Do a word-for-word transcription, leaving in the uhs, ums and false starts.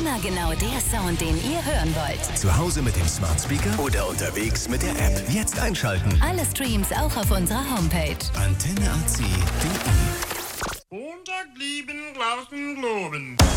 Immer genau der Sound, den ihr hören wollt. Zu Hause mit dem Smart Speaker oder unterwegs mit der App. Jetzt einschalten. Alle Streams auch auf unserer Homepage. Antenne A C punkt de Montag blieben Glauben globen.